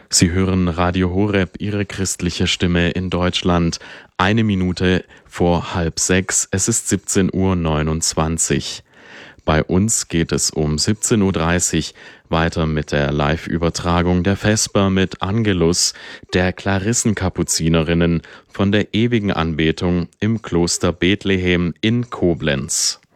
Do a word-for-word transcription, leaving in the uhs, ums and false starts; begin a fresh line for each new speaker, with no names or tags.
Sie hören Radio Horeb, Ihre christliche Stimme in Deutschland. Eine Minute vor halb sechs. Es ist siebzehn Uhr neunundzwanzig. Bei uns geht es um siebzehn Uhr dreißig weiter mit der Live-Übertragung der Vesper mit Angelus, der Klarissenkapuzinerinnen von der ewigen Anbetung im Kloster Bethlehem in Koblenz.